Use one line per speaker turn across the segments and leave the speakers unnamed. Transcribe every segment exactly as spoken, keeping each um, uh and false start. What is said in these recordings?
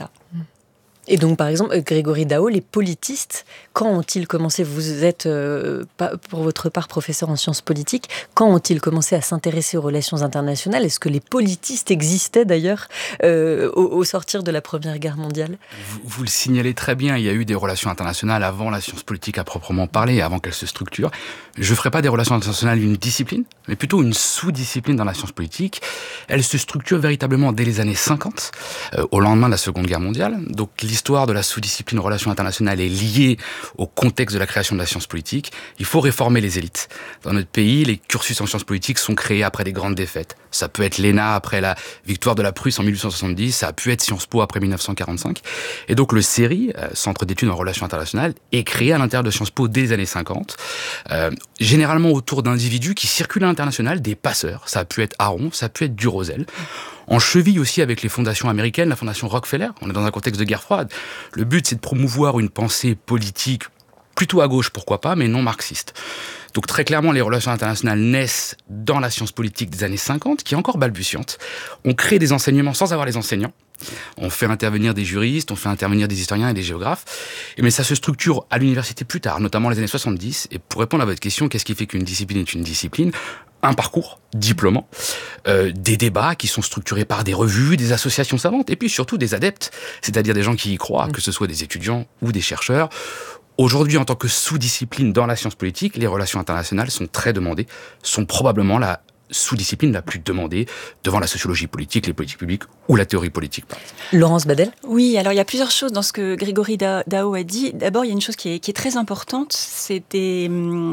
États.
Et donc, par exemple, Grégory Daho, les politistes, quand ont-ils commencé, vous êtes, euh, pour votre part, professeur en sciences politiques, quand ont-ils commencé à s'intéresser aux relations internationales ? Est-ce que les politistes existaient d'ailleurs euh, au, au sortir de la Première Guerre mondiale ?
vous, vous le signalez très bien, il y a eu des relations internationales avant la science politique à proprement parler, avant qu'elle se structure. Je ne ferai pas des relations internationales une discipline, mais plutôt une sous-discipline dans la science politique. Elle se structure véritablement dès les années cinquante, euh, au lendemain de la Seconde Guerre mondiale. Donc l'histoire de la sous-discipline relations internationales est liée au contexte de la création de la science politique. Il faut réformer les élites. Dans notre pays, les cursus en sciences politiques sont créés après des grandes défaites. Ça peut être l'E N A après la victoire de la Prusse en mille huit cent soixante-dix, ça a pu être Sciences Po après mille neuf cent quarante-cinq. Et donc le C E R I, euh, Centre d'études en relations internationales, est créé à l'intérieur de Sciences Po dès les années cinquante, euh, généralement autour d'individus qui circulent à l'international, des passeurs. Ça a pu être Aron, ça a pu être Durosel. En cheville aussi avec les fondations américaines, la fondation Rockefeller. On est dans un contexte de guerre froide. Le but, c'est de promouvoir une pensée politique plutôt à gauche, pourquoi pas, mais non marxiste. Donc très clairement, les relations internationales naissent dans la science politique des années cinquante, qui est encore balbutiante. On crée des enseignements sans avoir les enseignants. On fait intervenir des juristes, on fait intervenir des historiens et des géographes. Mais ça se structure à l'université plus tard, notamment les années soixante-dix. Et pour répondre à votre question, qu'est-ce qui fait qu'une discipline est une discipline ? Un parcours diplômant, euh, des débats qui sont structurés par des revues, des associations savantes, et puis surtout des adeptes, c'est-à-dire des gens qui y croient, que ce soit des étudiants ou des chercheurs. Aujourd'hui, en tant que sous-discipline dans la science politique, les relations internationales sont très demandées, sont probablement la sous-discipline la plus demandée devant la sociologie politique, les politiques publiques ou la théorie politique.
Laurence Badel ?
Oui, alors il y a plusieurs choses dans ce que Grégory Daho a dit. D'abord, il y a une chose qui est, qui est très importante, c'est des,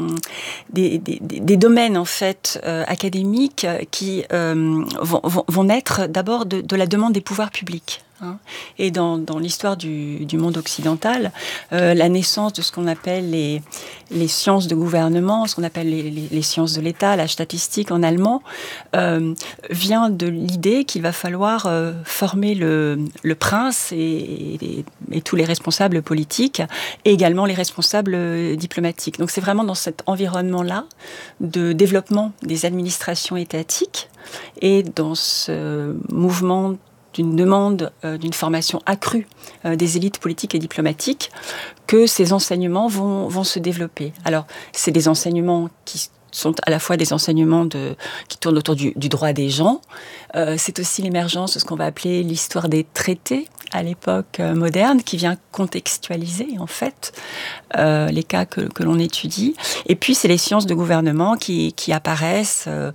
des, des, des domaines en fait euh, académiques qui euh, vont, vont, vont naître d'abord de, de la demande des pouvoirs publics. Et dans, dans l'histoire du, du monde occidental, euh, la naissance de ce qu'on appelle les, les sciences de gouvernement, ce qu'on appelle les, les, les sciences de l'État, la statistique en allemand, euh, vient de l'idée qu'il va falloir euh, former le, le prince et, et, et tous les responsables politiques, et également les responsables diplomatiques. Donc c'est vraiment dans cet environnement-là de développement des administrations étatiques et dans ce mouvement d'une demande euh, d'une formation accrue euh, des élites politiques et diplomatiques que ces enseignements vont, vont se développer. Alors, c'est des enseignements qui sont à la fois des enseignements de, qui tournent autour du, du droit des gens. Euh, c'est aussi l'émergence de ce qu'on va appeler l'histoire des traités à l'époque euh, moderne, qui vient contextualiser en fait euh, les cas que, que l'on étudie. Et puis c'est les sciences de gouvernement qui, qui apparaissent euh,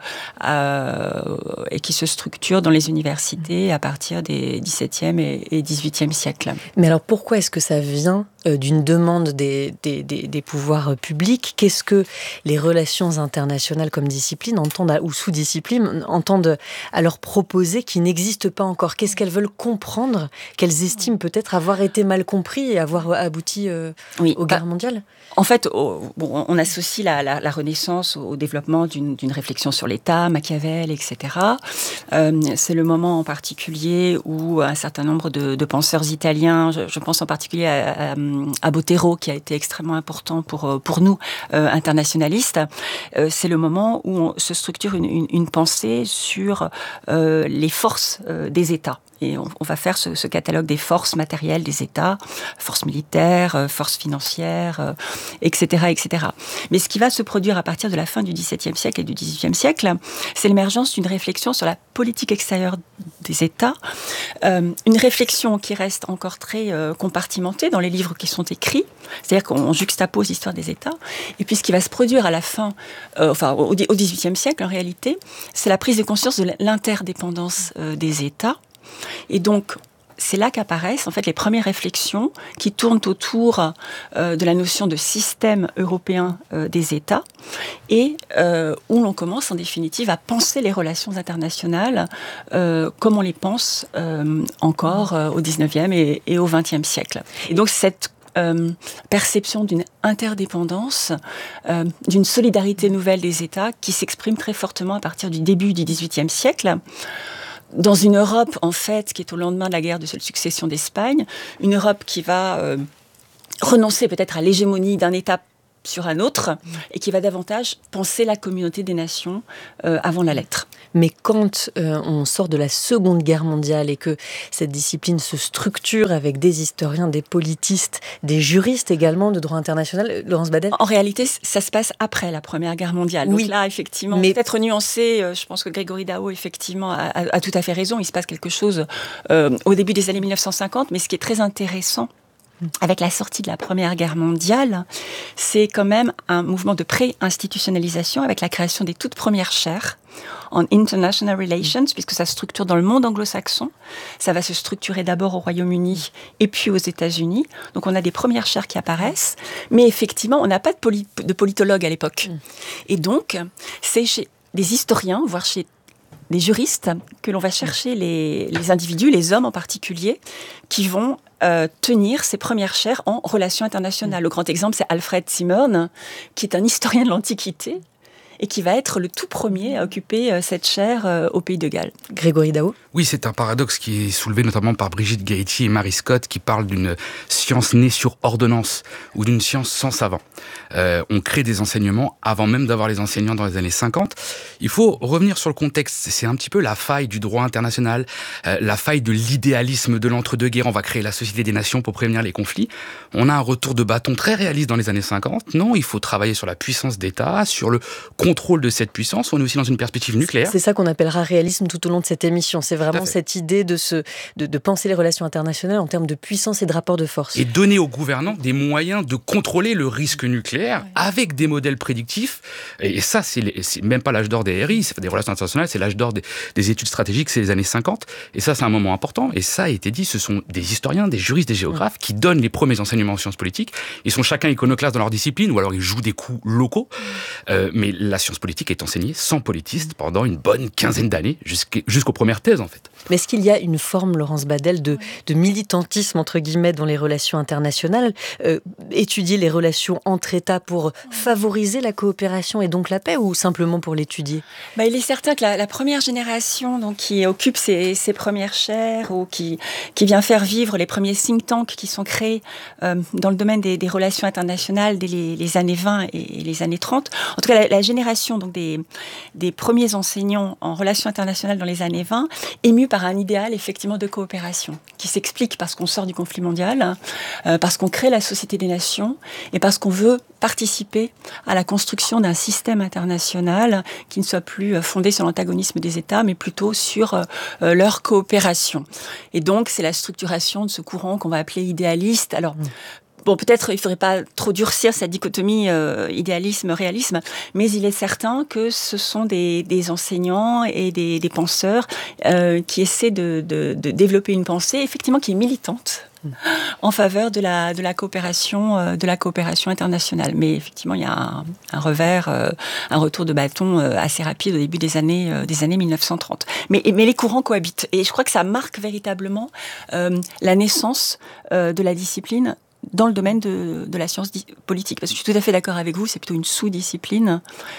euh, et qui se structurent dans les universités à partir des dix-septième et, et dix-huitième siècles.
Mais alors pourquoi est-ce que ça vient euh, d'une demande des, des, des, des pouvoirs publics ? Qu'est-ce que les relations internationales comme discipline entendent à, ou sous-discipline entendent à leur proposer qui n'existe pas encore ? Qu'est-ce qu'elles veulent comprendre, qu'elles estiment peut-être avoir été mal compris et avoir abouti euh,
oui,
aux guerres mondiales ?
En fait, au, bon, on associe la, la, la Renaissance au développement d'une, d'une réflexion sur l'État, Machiavel, et cetera. Euh, c'est le moment en particulier où un certain nombre de, de penseurs italiens, je, je pense en particulier à, à, à Botero, qui a été extrêmement important pour, pour nous, euh, internationalistes, euh, c'est le moment où on se structure une, une, une pensée sur euh, les forces euh, des États. Et on, on va faire ce, ce catalogue des forces matérielles des États, forces militaires, euh, forces financières, euh, et cetera, et cetera. Mais ce qui va se produire à partir de la fin du dix-septième siècle et du dix-huitième siècle, c'est l'émergence d'une réflexion sur la politique extérieure des États, euh, une réflexion qui reste encore très euh, compartimentée dans les livres qui sont écrits, c'est-à-dire qu'on juxtapose l'histoire des États, et puis ce qui va se produire à la fin, euh, enfin au, au dix-huitième siècle en réalité, c'est la prise de conscience de l'interdépendance euh, des États. Et donc, c'est là qu'apparaissent en fait les premières réflexions qui tournent autour euh, de la notion de système européen euh, des États et euh, où l'on commence en définitive à penser les relations internationales euh, comme on les pense euh, encore euh, au dix-neuvième et, et au vingtième siècle. Et donc cette Euh, perception d'une interdépendance, euh, d'une solidarité nouvelle des États qui s'exprime très fortement à partir du début du dix-huitième siècle, dans une Europe, en fait, qui est au lendemain de la guerre de succession d'Espagne, une Europe qui va euh, renoncer peut-être à l'hégémonie d'un État sur un autre, et qui va davantage penser la communauté des nations euh, avant la lettre.
Mais quand euh, on sort de la Seconde Guerre mondiale et que cette discipline se structure avec des historiens, des politistes, des juristes également de droit international, Laurence Badel ?
En réalité, ça se passe après la Première Guerre mondiale.
Oui.
Donc là, effectivement,
mais...
peut-être nuancé, euh, je pense que Grégory Daho, effectivement, a, a, a tout à fait raison. Il se passe quelque chose euh, au début des années mille neuf cent cinquante, mais ce qui est très intéressant, avec la sortie de la Première Guerre mondiale, c'est quand même un mouvement de pré-institutionnalisation avec la création des toutes premières chaires en International Relations, puisque ça se structure dans le monde anglo-saxon. Ça va se structurer d'abord au Royaume-Uni et puis aux États-Unis. Donc on a des premières chaires qui apparaissent, mais effectivement, on n'a pas de, poli- de politologue à l'époque. Et donc, c'est chez des historiens, voire chez des juristes, que l'on va chercher les, les individus, les hommes en particulier, qui vont euh, tenir ces premières chaires en relations internationales. Le grand exemple, c'est Alfred Zimmern, qui est un historien de l'Antiquité et qui va être le tout premier à occuper euh, cette chaire euh, au Pays de Galles.
Grégory Daho ?
Oui, c'est un paradoxe qui est soulevé notamment par Brigitte Gaëti et Mary Scott, qui parlent d'une science née sur ordonnance ou d'une science sans savant. Euh, on crée des enseignements avant même d'avoir les enseignants dans les années cinquante. Il faut revenir sur le contexte. C'est un petit peu la faille du droit international, euh, la faille de l'idéalisme de l'entre-deux-guerres. On va créer la Société des Nations pour prévenir les conflits. On a un retour de bâton très réaliste dans les années cinquante. Non, il faut travailler sur la puissance d'État, sur le contrôle de cette puissance. On est aussi dans une perspective nucléaire.
C'est ça qu'on appellera réalisme tout au long de cette émission. C'est vraiment cette idée de, se, de, de penser les relations internationales en termes de puissance et de rapport de force.
Et donner aux gouvernants des moyens de contrôler le risque nucléaire ouais. avec des modèles prédictifs. Et ça, c'est, les, c'est même pas l'âge d'or des R I, c'est des relations internationales, c'est l'âge d'or des, des études stratégiques, c'est les années cinquante. Et ça, c'est un moment important. Et ça a été dit, ce sont des historiens, des juristes, des géographes ouais. qui donnent les premiers enseignements en sciences politiques. Ils sont chacun iconoclastes dans leur discipline, ou alors ils jouent des coups locaux. Euh, mais la science politique est enseignée sans politistes pendant une bonne quinzaine d'années, jusqu'aux premières thèses en fait.
Mais est-ce qu'il y a une forme, Laurence Badel, de, de militantisme, entre guillemets, dans les relations internationales, euh, étudier les relations entre États pour favoriser la coopération et donc la paix, ou simplement pour l'étudier ?
Bah, il est certain que la, la première génération donc, qui occupe ces, ces premières chaires, ou qui, qui vient faire vivre les premiers think tanks qui sont créés euh, dans le domaine des, des relations internationales dès les, les années vingt et, et les années trente, en tout cas la, la génération donc, des, des premiers enseignants en relations internationales dans les années vingt, émue par un idéal effectivement de coopération qui s'explique parce qu'on sort du conflit mondial, euh, parce qu'on crée la Société des Nations et parce qu'on veut participer à la construction d'un système international qui ne soit plus fondé sur l'antagonisme des États, mais plutôt sur euh, leur coopération. Et donc, c'est la structuration de ce courant qu'on va appeler idéaliste. Alors, mmh. Bon, peut-être il ne faudrait pas trop durcir cette dichotomie euh, idéalisme-réalisme, mais il est certain que ce sont des, des enseignants et des, des penseurs euh, qui essaient de, de, de développer une pensée, effectivement, qui est militante en faveur de la, de la coopération, euh, de la coopération internationale. Mais effectivement, il y a un, un revers, euh, un retour de bâton euh, assez rapide au début des années, euh, des années mille neuf cent trente. Mais, mais les courants cohabitent. Et je crois que ça marque véritablement euh, la naissance euh, de la discipline dans le domaine de, de la science di- politique. Parce que je suis tout à fait d'accord avec vous, c'est plutôt une sous-discipline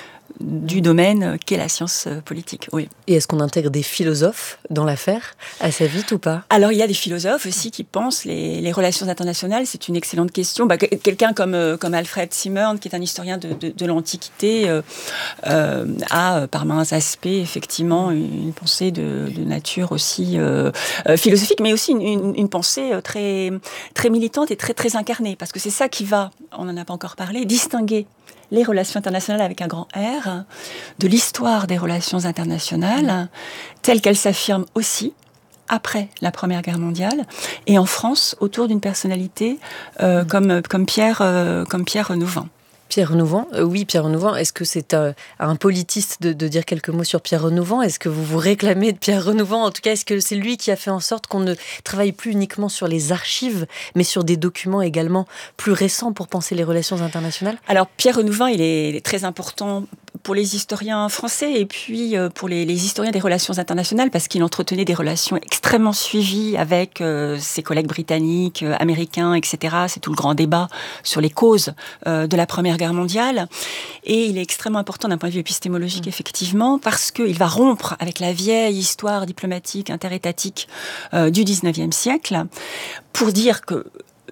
du domaine qu'est la science politique. Oui.
Et est-ce qu'on intègre des philosophes dans l'affaire, à sa vite ou pas ?
Alors, il y a des philosophes aussi qui pensent les, les relations internationales. C'est une excellente question. Bah, quelqu'un comme, comme Alfred Zimmern, qui est un historien de, de, de l'Antiquité, euh, euh, a, par mains aspects, effectivement, une, une pensée de, de nature aussi euh, euh, philosophique, mais aussi une, une, une pensée très, très militante et très, très incarnée. Parce que c'est ça qui va, on n'en a pas encore parlé, distinguer les relations internationales avec un grand R, de l'histoire des relations internationales, telle qu'elle s'affirme aussi après la Première Guerre mondiale, et en France, autour d'une personnalité euh, mmh. comme, comme, Pierre, euh, comme Pierre Renouvin.
Pierre Renouvin, euh, oui, Pierre Renouvin. Est-ce que c'est à, à un politiste de, de dire quelques mots sur Pierre Renouvin ? Est-ce que vous vous réclamez de Pierre Renouvin ? En tout cas, est-ce que c'est lui qui a fait en sorte qu'on ne travaille plus uniquement sur les archives, mais sur des documents également plus récents pour penser les relations internationales ?
Alors, Pierre Renouvin, il est très important pour les historiens français et puis pour les, les historiens des relations internationales, parce qu'il entretenait des relations extrêmement suivies avec euh, ses collègues britanniques, euh, américains, et cetera. C'est tout le grand débat sur les causes euh, de la Première Guerre mondiale. Et il est extrêmement important d'un point de vue épistémologique, mmh. effectivement, parce qu'il va rompre avec la vieille histoire diplomatique interétatique euh, du dix-neuvième siècle pour dire que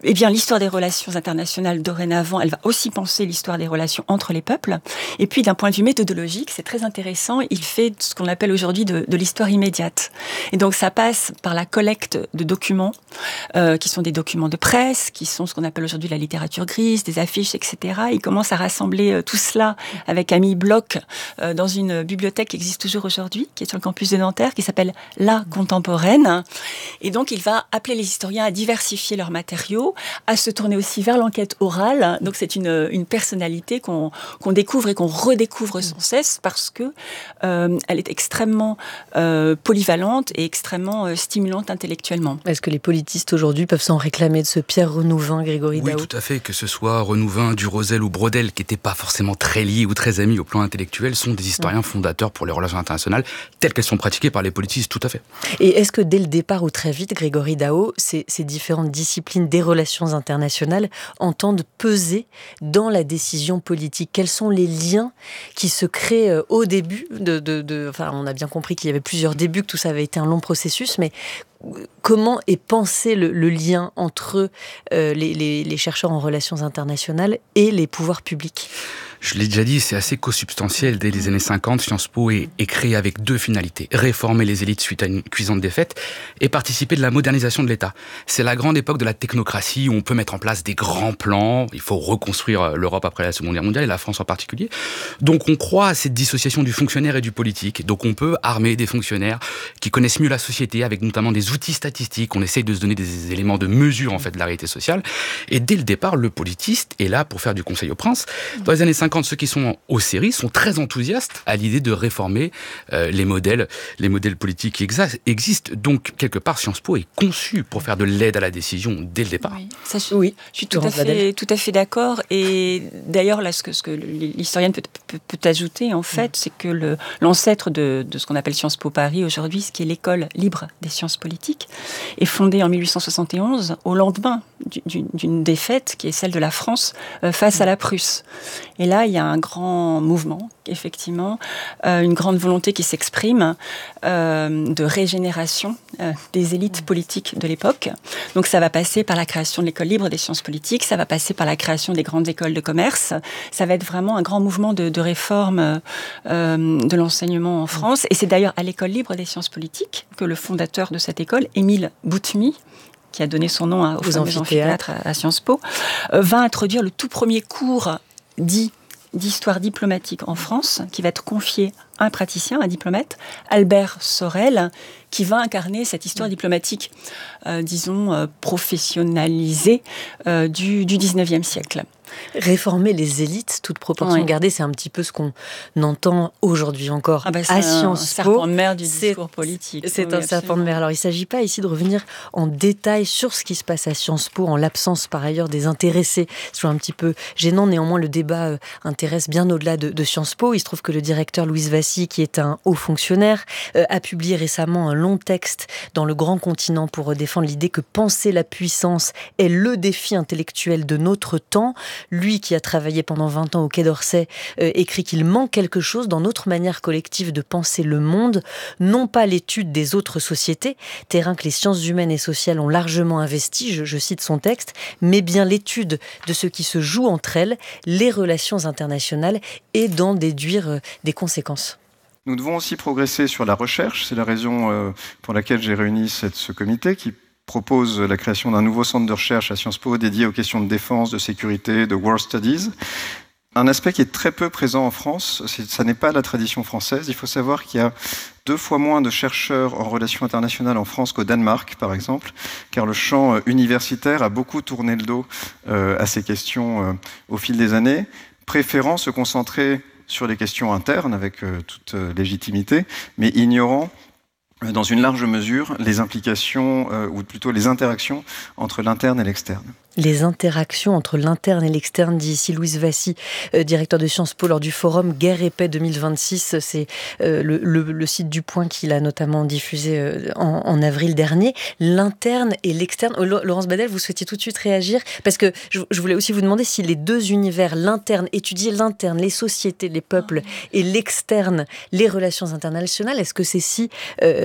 eh bien, l'histoire des relations internationales, dorénavant, elle va aussi penser l'histoire des relations entre les peuples. Et puis, d'un point de vue méthodologique, c'est très intéressant, il fait ce qu'on appelle aujourd'hui de, de l'histoire immédiate. Et donc, ça passe par la collecte de documents, euh, qui sont des documents de presse, qui sont ce qu'on appelle aujourd'hui la littérature grise, des affiches, et cetera. Il commence à rassembler euh, tout cela avec Camille Bloch euh, dans une bibliothèque qui existe toujours aujourd'hui, qui est sur le campus de Nanterre, qui s'appelle La Contemporaine. Et donc, il va appeler les historiens à diversifier leurs matériaux, à se tourner aussi vers l'enquête orale. Donc, c'est une, une personnalité qu'on, qu'on découvre et qu'on redécouvre sans cesse parce que euh, elle est extrêmement euh, polyvalente et extrêmement euh, stimulante intellectuellement.
Est-ce que les politistes aujourd'hui peuvent s'en réclamer de ce Pierre Renouvin, Grégory
Oui,
Daou?
tout à fait. Que ce soit Renouvin, Durosel ou Brodel, qui n'étaient pas forcément très liés ou très amis au plan intellectuel, sont des historiens mmh. fondateurs pour les relations internationales, telles qu'elles sont pratiquées par les politistes, tout à fait.
Et est-ce que dès le départ ou très vite, Grégory Daou, ces, ces différentes disciplines des relations internationales entendent peser dans la décision politique? Quels sont les liens qui se créent au début de, de, de, enfin, on a bien compris qu'il y avait plusieurs débuts, que tout ça avait été un long processus, mais comment est pensé le, le lien entre euh, les, les, les chercheurs en relations internationales et les pouvoirs publics?
Je l'ai déjà dit, c'est assez co-substantiel. Dès les années cinquante, Sciences Po est, est créé avec deux finalités. Réformer les élites suite à une cuisante défaite et participer de la modernisation de l'État. C'est la grande époque de la technocratie où on peut mettre en place des grands plans. Il faut reconstruire l'Europe après la Seconde Guerre mondiale et la France en particulier. Donc on croit à cette dissociation du fonctionnaire et du politique. Donc on peut armer des fonctionnaires qui connaissent mieux la société avec notamment des outils statistiques. On essaye de se donner des éléments de mesure en fait de la réalité sociale. Et dès le départ, le politiste est là pour faire du conseil au prince. Dans les années cinquante, ceux qui sont aux séries sont très enthousiastes à l'idée de réformer euh, les modèles, les modèles politiques qui exa- existent. Donc, quelque part, Sciences Po est conçu pour faire de l'aide à la décision dès le départ.
Oui, ça, je, oui, je suis tout à, fait, tout à fait d'accord. Et d'ailleurs, là, ce que, ce que l'historienne peut, peut, peut ajouter, en fait, mmh. c'est que le, l'ancêtre de, de ce qu'on appelle Sciences Po Paris aujourd'hui, ce qui est l'école libre des sciences politiques, est fondée en mille huit cent soixante et onze, au lendemain d'une, d'une défaite qui est celle de la France euh, face à la Prusse. Et là, il y a un grand mouvement, effectivement, euh, une grande volonté qui s'exprime euh, de régénération euh, des élites politiques de l'époque. Donc ça va passer par la création de l'école libre des sciences politiques, ça va passer par la création des grandes écoles de commerce, ça va être vraiment un grand mouvement de, de réforme euh, de l'enseignement en France. Et c'est d'ailleurs à l'école libre des sciences politiques que le fondateur de cette école, Émile Boutmy, qui a donné son nom à, aux fameux amphithéâtres à, à Sciences Po, euh, va introduire le tout premier cours dit d'histoire diplomatique en France, qui va être confié à un praticien, un diplomate, Albert Sorel, qui va incarner cette histoire diplomatique, euh, disons, euh, professionnalisée euh, du, du dix-neuvième siècle.
Réformer les élites, toute proportion oui. gardée, c'est un petit peu ce qu'on entend aujourd'hui encore
ah bah
à Sciences Po.
C'est un serpent de mer du discours politique.
C'est oui, un absolument. serpent de mer. Alors, il ne s'agit pas ici de revenir en détail sur ce qui se passe à Sciences Po, en l'absence par ailleurs des intéressés. C'est toujours un petit peu gênant. Néanmoins, le débat euh, intéresse bien au-delà de, de Sciences Po. Il se trouve que le directeur Louis Vassy, qui est un haut fonctionnaire, euh, a publié récemment un long texte dans Le Grand Continent pour défendre l'idée que penser la puissance est le défi intellectuel de notre temps. Lui, qui a travaillé pendant vingt ans au Quai d'Orsay, euh, écrit qu'il manque quelque chose dans notre manière collective de penser le monde, non pas l'étude des autres sociétés, terrain que les sciences humaines et sociales ont largement investi, je, je cite son texte, mais bien l'étude de ce qui se joue entre elles, les relations internationales, et d'en déduire euh, des conséquences.
Nous devons aussi progresser sur la recherche. C'est la raison euh, pour laquelle j'ai réuni cette, ce comité qui propose la création d'un nouveau centre de recherche à Sciences Po dédié aux questions de défense, de sécurité, de War Studies. Un aspect qui est très peu présent en France, c'est, ça n'est pas la tradition française. Il faut savoir qu'il y a deux fois moins de chercheurs en relations internationales en France qu'au Danemark, par exemple, car le champ universitaire a beaucoup tourné le dos euh, à ces questions euh, au fil des années, préférant se concentrer sur les questions internes avec euh, toute euh, légitimité, mais ignorant dans une large mesure les implications, euh, ou plutôt les interactions entre l'interne et l'externe.
Les interactions entre l'interne et l'externe, dit ici Louise Vassy, euh, directeur de Sciences Po lors du forum Guerre et Paix deux mille vingt-six. C'est euh, le, le, le site du Point qu'il a notamment diffusé euh, en, en avril dernier. L'interne et l'externe. Oh, Laurence Badel, vous souhaitiez tout de suite réagir parce que je, je voulais aussi vous demander si les deux univers, l'interne, étudier l'interne, les sociétés, les peuples, et l'externe, les relations internationales, est-ce que c'est si euh,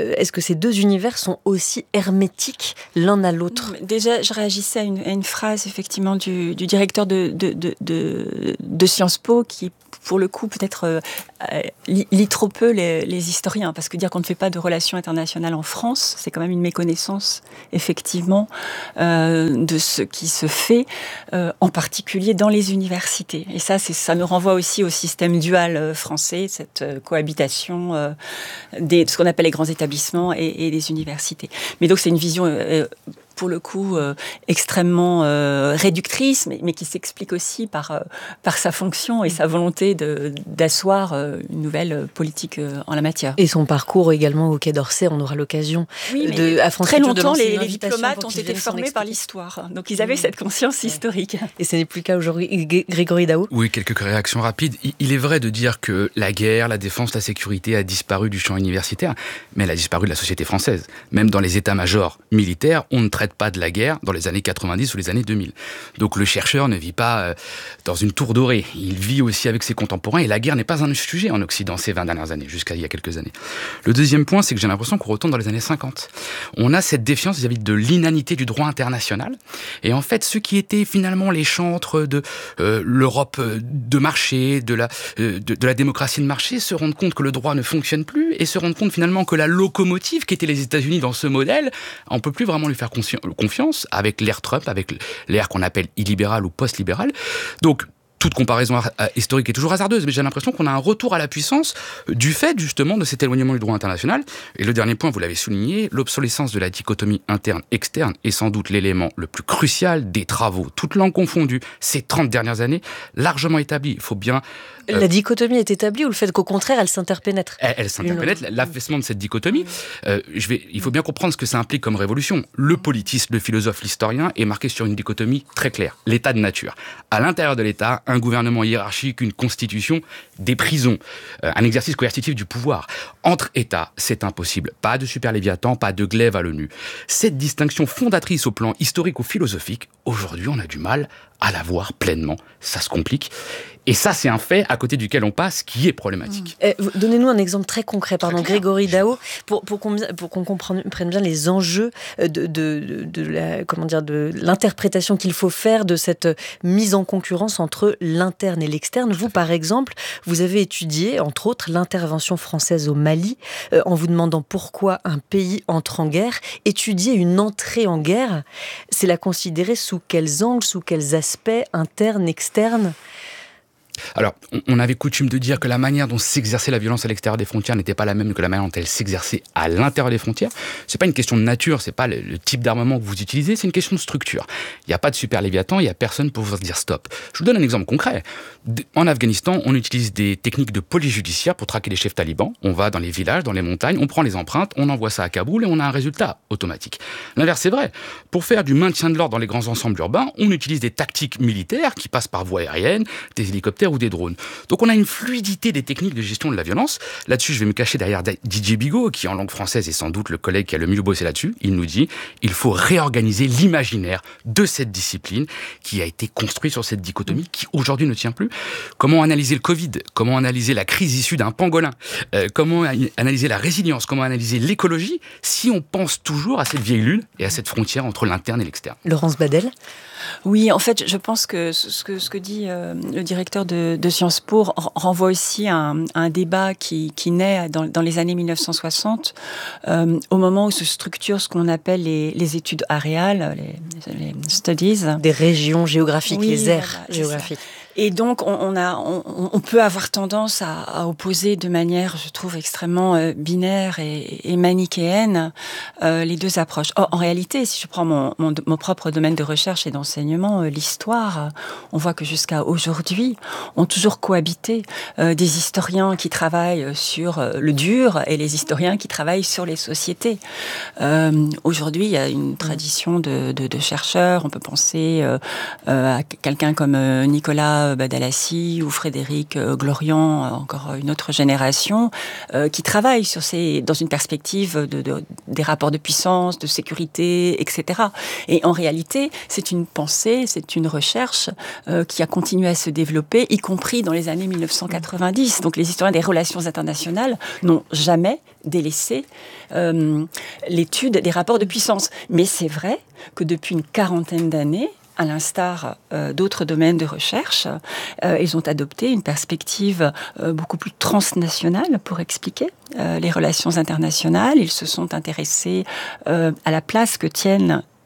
euh, est-ce que ces deux univers sont aussi hermétiques l'un à l'autre?
Déjà, je réagissais à une, à une phrase effectivement du, du directeur de, de, de, de, de Sciences Po qui, pour le coup, peut-être euh, lit, lit trop peu les, les historiens, parce que dire qu'on ne fait pas de relations internationales en France, c'est quand même une méconnaissance, effectivement, euh, de ce qui se fait, euh, en particulier dans les universités. Et ça, c'est, ça nous renvoie aussi au système dual français, cette euh, cohabitation euh, des, de ce qu'on appelle les grands établissements et, et des universités. Mais donc, c'est une vision euh, pour le coup euh, extrêmement euh, réductrice, mais, mais qui s'explique aussi par, euh, par sa fonction et sa volonté de, d'asseoir euh, une nouvelle politique euh, en la matière.
Et son parcours également au Quai d'Orsay, on aura l'occasion
oui, mais
de... À
très longtemps, les, les diplomates ont été formés par l'histoire, donc ils avaient mmh. cette conscience historique.
Et ce n'est plus le cas aujourd'hui. Grégory Daou?
Oui, quelques réactions rapides. Il est vrai de dire que la guerre, la défense, la sécurité a disparu du champ universitaire, mais elle a disparu de la société française. Même dans les états-majors militaires, on ne traite pas de la guerre dans les années quatre-vingt-dix ou les années deux mille. Donc le chercheur ne vit pas euh, dans une tour dorée. Il vit aussi avec ses contemporains et la guerre n'est pas un sujet en Occident ces vingt dernières années, jusqu'à il y a quelques années. Le deuxième point, c'est que j'ai l'impression qu'on retourne dans les années cinquante. On a cette défiance vis-à-vis de l'inanité du droit international. Et en fait, ceux qui étaient finalement les chantres de euh, l'Europe de marché, de la, euh, de, de la démocratie de marché, se rendent compte que le droit ne fonctionne plus et se rendent compte finalement que la locomotive qui était les États-Unis dans ce modèle, on ne peut plus vraiment lui faire consci- confiance avec l'ère Trump, avec l'ère qu'on appelle illibérale ou post-libérale. Donc, toute comparaison historique est toujours hasardeuse, mais j'ai l'impression qu'on a un retour à la puissance du fait, justement, de cet éloignement du droit international. Et le dernier point, vous l'avez souligné, l'obsolescence de la dichotomie interne-externe est sans doute l'élément le plus crucial des travaux, toutes langues confondues, ces trente dernières années, largement établi. Il faut bien...
Euh, la dichotomie est établie ou le fait qu'au contraire, elle s'interpénètre?
Elle, elle s'interpénètre, l'affaissement de cette dichotomie. Euh, je vais, il faut bien comprendre ce que ça implique comme révolution. Le politiste, le philosophe, l'historien est marqué sur une dichotomie très claire, l'état de nature. À l'intérieur de l'État, un gouvernement hiérarchique, une constitution, des prisons, euh, un exercice coercitif du pouvoir. Entre États, c'est impossible. Pas de super léviathan, pas de glaive à l'ONU. Cette distinction fondatrice au plan historique ou philosophique, aujourd'hui, on a du mal à la voir pleinement. Ça se complique. Et ça, c'est un fait à côté duquel on passe qui est problématique.
Eh, donnez-nous un exemple très concret, pardon, très Grégory Daou, pour, pour qu'on, pour qu'on comprenne bien les enjeux de, de, de, de, la, comment dire, de l'interprétation qu'il faut faire de cette mise en concurrence entre l'interne et l'externe. Vous, par exemple, vous avez étudié, entre autres, l'intervention française au Mali, euh, en vous demandant pourquoi un pays entre en guerre. Étudier une entrée en guerre, c'est la considérer sous quels angles, sous quels aspects, internes, externes?
Alors, on avait coutume de dire que la manière dont s'exerçait la violence à l'extérieur des frontières n'était pas la même que la manière dont elle s'exerçait à l'intérieur des frontières. C'est pas une question de nature, c'est pas le, le type d'armement que vous utilisez, c'est une question de structure. Il n'y a pas de super léviathan, il n'y a personne pour vous dire stop. Je vous donne un exemple concret. En Afghanistan, on utilise des techniques de police judiciaire pour traquer les chefs talibans. On va dans les villages, dans les montagnes, on prend les empreintes, on envoie ça à Kaboul et on a un résultat automatique. L'inverse est vrai. Pour faire du maintien de l'ordre dans les grands ensembles urbains, on utilise des tactiques militaires qui passent par voie aérienne, des hélicoptères ou des drones. Donc on a une fluidité des techniques de gestion de la violence. Là-dessus, je vais me cacher derrière Didier Bigot, qui en langue française est sans doute le collègue qui a le mieux bossé là-dessus. Il nous dit il faut réorganiser l'imaginaire de cette discipline qui a été construite sur cette dichotomie qui aujourd'hui ne tient plus. Comment analyser le Covid? Comment analyser la crise issue d'un pangolin? euh, Comment analyser la résilience? Comment analyser l'écologie si on pense toujours à cette vieille lune et à cette frontière entre l'interne et l'externe?
Laurence Badel?
Oui, en fait, je pense que ce que, ce que dit euh, le directeur de, de Sciences Po renvoie aussi à un, à un débat qui, qui naît dans, dans les années mille neuf cent soixante, euh, au moment où se structurent ce qu'on appelle les, les études aréales, les, les studies.
Des régions géographiques,
oui,
les aires
voilà,
géographiques.
Et donc, on, on, a, on, on peut avoir tendance à, à opposer de manière, je trouve, extrêmement euh, binaire et, et manichéenne euh, les deux approches. Or, en réalité, si je prends mon, mon, mon propre domaine de recherche et d'enseignement, euh, l'histoire, euh, on voit que jusqu'à aujourd'hui, ont toujours cohabité euh, des historiens qui travaillent sur euh, le dur et les historiens qui travaillent sur les sociétés. Euh, aujourd'hui, il y a une tradition de, de, de chercheurs. On peut penser euh, euh, à quelqu'un comme euh, Nicolas Benoît Badalassi ou Frédéric Glorian, encore une autre génération, euh, qui travaillent sur ces, dans une perspective de, de, des rapports de puissance, de sécurité, et cetera. Et en réalité, c'est une pensée, c'est une recherche euh, qui a continué à se développer, y compris dans les années mille neuf cent quatre-vingt-dix. Donc les historiens des relations internationales n'ont jamais délaissé euh, l'étude des rapports de puissance. Mais c'est vrai que depuis une quarantaine d'années, à l'instar euh, d'autres domaines de recherche, euh, ils ont adopté une perspective euh, beaucoup plus transnationale pour expliquer euh, les relations internationales. Ils se sont intéressés euh, à la place que tiennent